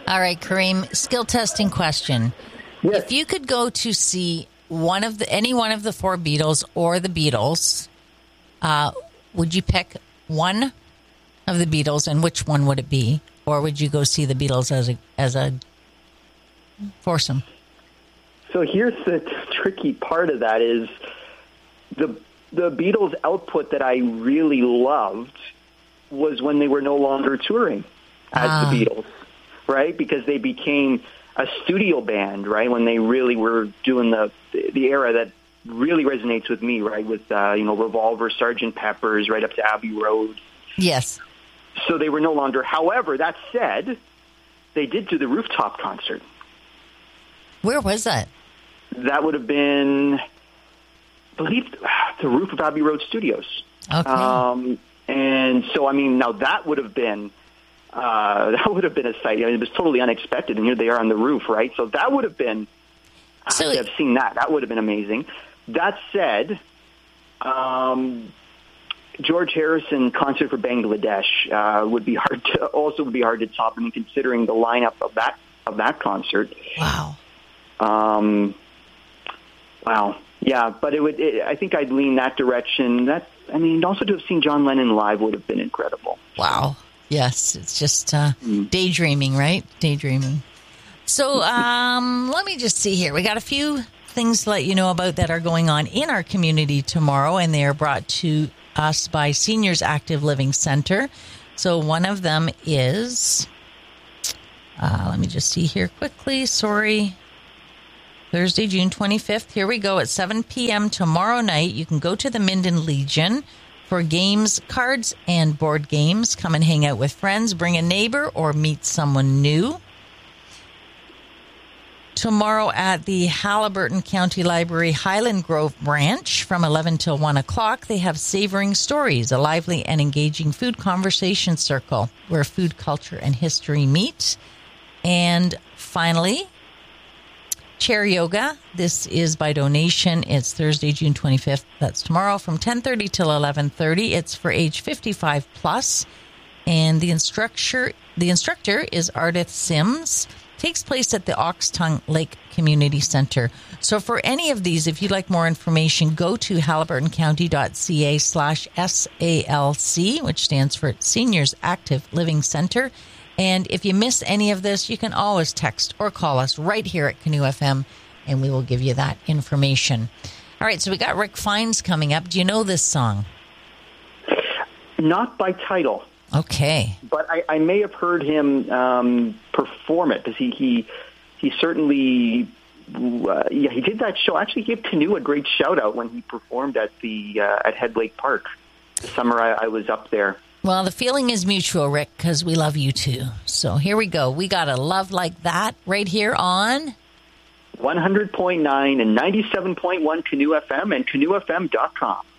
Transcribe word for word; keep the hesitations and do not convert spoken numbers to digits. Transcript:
All right, Kareem, skill testing question. Yes. If you could go to see one of the any one of the four Beatles or the Beatles, uh, would you pick one of the Beatles, and which one would it be? Or would you go see the Beatles as a as a foursome? So here's the t- tricky part of that is the the Beatles output that I really loved was when they were no longer touring as Ah. the Beatles, right? Because they became a studio band, right? When they really were doing the the era that really resonates with me, right? With uh, you know, Revolver, Sergeant Pepper's, right up to Abbey Road. Yes. So they were no longer. However, that said, they did do the rooftop concert. Where was that? That would have been, I believe, the roof of Abbey Road Studios. Okay. Um, and so, I mean, now that would have been, uh, that would have been a sight. I mean, it was totally unexpected, and here they are on the roof, right? So that would have been, So to have seen that, that would have been amazing. That said, um, George Harrison concert for Bangladesh uh, would be hard to, also would be hard to top. I mean, considering the lineup of that of that concert. Wow. Um, wow. Yeah, but it would. It, I think I'd lean that direction. That I mean, also to have seen John Lennon live would have been incredible. Wow. Yes, it's just uh, daydreaming, right? Daydreaming. So um, let me just see here. We got a few things to let you know about that are going on in our community tomorrow, and they are brought to us by Seniors Active Living Center. So one of them is, uh, let me just see here quickly. Sorry. Thursday, June twenty-fifth. Here we go at seven p.m. tomorrow night. You can go to the Minden Legion for games, cards, and board games. Come and hang out with friends, bring a neighbor, or meet someone new. Tomorrow at the Haliburton County Library Highland Grove branch from eleven till one o'clock, they have Savoring Stories, a lively and engaging food conversation circle where food, culture, and history meet. And finally, Chair Yoga. This is by donation. It's Thursday, June twenty-fifth. That's tomorrow from ten thirty till eleven thirty. It's for age fifty-five plus. And the instructor, the instructor is Ardith Sims. Takes place at the Oxtongue Lake Community Center. So for any of these, if you'd like more information, go to haliburtoncounty.ca slash SALC, which stands for Seniors Active Living Center. And if you miss any of this, you can always text or call us right here at Canoe F M, and we will give you that information. All right, so we got Rick Fiennes coming up. Do you know this song? Not by title. Okay. But I, I may have heard him um, perform it because he, he he certainly uh, yeah he did that show. Actually, gave Canoe a great shout out when he performed at the uh, at Head Lake Park the summer I, I was up there. Well, the feeling is mutual, Rick, because we love you too. So here we go. We got a love like that right here on one hundred point nine and ninety-seven point one Canoe F M and canoe f m dot com.